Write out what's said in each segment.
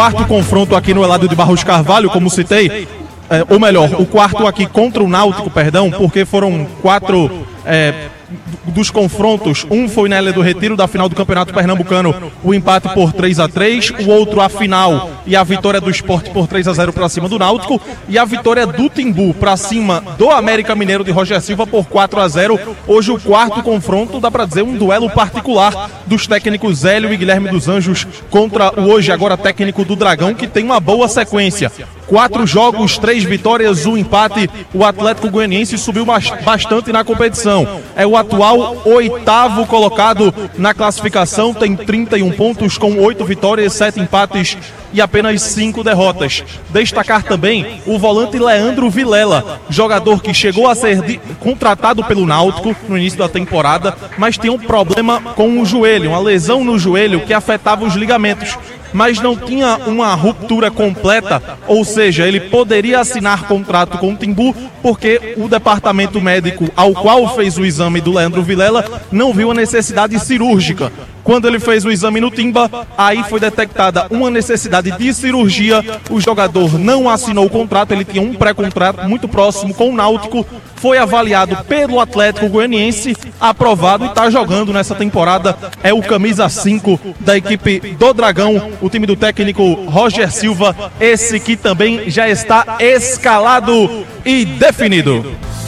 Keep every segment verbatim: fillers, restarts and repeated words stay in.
quarto confronto aqui no Eladio de Barros Carvalho, como citei, é, ou melhor, o quarto aqui contra o Náutico, perdão, porque foram quatro é, dos confrontos. Um foi na Ilha do Retiro, da final do Campeonato Pernambucano, o empate por três a três, o outro a final e a vitória do Sport por três a zero para cima do Náutico, e a vitória do Timbu para cima do América Mineiro de Roger Silva por quatro a zero. Hoje o quarto confronto, dá para dizer um duelo particular dos técnicos Hélio e Guilherme dos Anjos contra o hoje agora técnico do Dragão, que tem uma boa sequência. Quatro jogos, três vitórias, um empate. O Atlético Goianiense subiu bastante na competição. É o atual oitavo colocado na classificação, tem trinta e um pontos com oito vitórias, sete empates e apenas cinco derrotas. Destacar também o volante Leandro Vilela, jogador que chegou a ser de... contratado pelo Náutico no início da temporada, mas tem um problema com o joelho, uma lesão no joelho que afetava os ligamentos, mas não tinha uma ruptura completa, ou seja, ele poderia assinar contrato com o Timbu, porque o departamento médico ao qual fez o exame do Leandro Vilela não viu a necessidade cirúrgica. Quando ele fez o exame no Timba, aí foi detectada uma necessidade de cirurgia, o jogador não assinou o contrato, ele tinha um pré-contrato muito próximo com o Náutico, foi avaliado pelo Atlético Goianiense, aprovado e está jogando nessa temporada, é o camisa cinco da equipe do Dragão, o time do técnico Roger Silva, esse que também já está escalado e definido.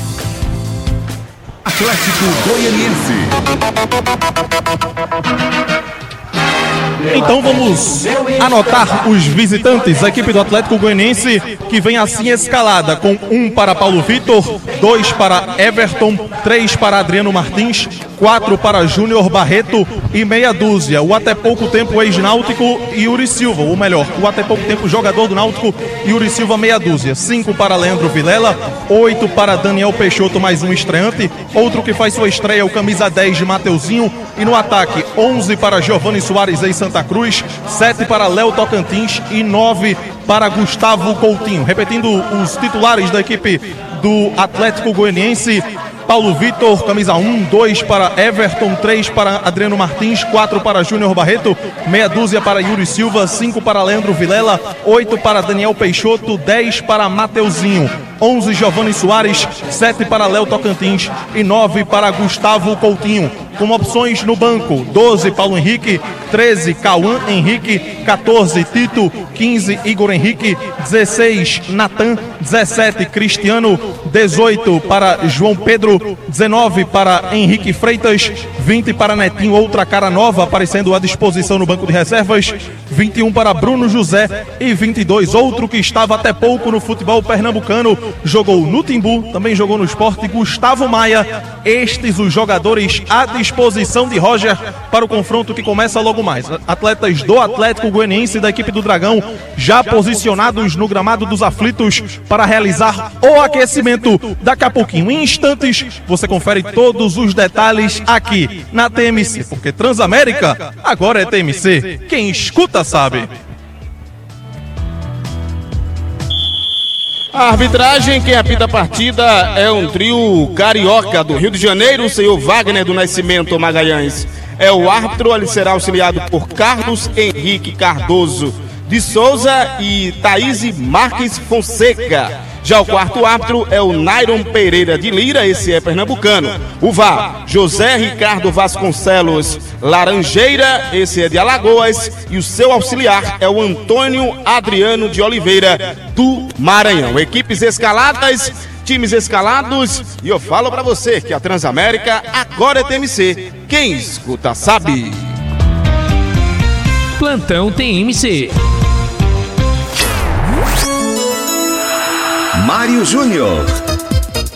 Atlético Goianiense. Então vamos anotar os visitantes. A equipe do Atlético Goianiense que vem assim escalada, com um para Paulo Vitor, dois para Everton, três para Adriano Martins, quatro para Júnior Barreto e meia dúzia. O até pouco tempo ex-Náutico Yuri Silva, ou melhor, o até pouco tempo jogador do Náutico Yuri Silva, meia dúzia. Cinco para Leandro Vilela, oito para Daniel Peixoto, mais um estreante. Outro que faz sua estreia, o camisa dez de Mateuzinho. E no ataque, onze para Giovanni Soares em Santa Cruz, sete para Léo Tocantins e nove para Gustavo Coutinho. Repetindo os titulares da equipe do Atlético Goianiense: Paulo Vitor, camisa um, dois para Everton, três para Adriano Martins, quatro para Júnior Barreto, meia dúzia para Yuri Silva, cinco para Leandro Vilela, oito para Daniel Peixoto, dez para Mateuzinho, onze Giovanni Soares, sete para Léo Tocantins e nove para Gustavo Coutinho. Com opções no banco: doze Paulo Henrique, treze Cauã Henrique, quatorze Tito, quinze Igor Henrique, dezesseis Natan, dezessete Cristiano, dezoito para João Pedro, dezenove para Henrique Freitas, vinte para Netinho, outra cara nova aparecendo à disposição no banco de reservas, vinte e um para Bruno José e vinte e dois, outro que estava até pouco no futebol pernambucano, jogou no Timbu, também jogou no Sport, Gustavo Maia. Estes os jogadores à disposição de Roger para o confronto que começa logo mais. Atletas do Atlético Goianiense e da equipe do Dragão já posicionados no gramado dos aflitos para realizar o aquecimento. Daqui a pouquinho, em instantes, você confere todos os detalhes aqui na T M C, porque Transamérica agora é T M C. Quem escuta sabe. A arbitragem, quem apita a partida é um trio carioca do Rio de Janeiro, o senhor Wagner do Nascimento Magalhães. É o árbitro, ele será auxiliado por Carlos Henrique Cardoso de Souza e Thaís Marques Fonseca. Já o quarto árbitro é o Nairon Pereira de Lira, esse é pernambucano. O V A R, José Ricardo Vasconcelos Laranjeira, esse é de Alagoas. E o seu auxiliar é o Antônio Adriano de Oliveira, do Maranhão. Equipes escaladas, times escalados. E eu falo pra você que a Transamérica agora é T M C. Quem escuta sabe. Plantão T M C. Mário Júnior.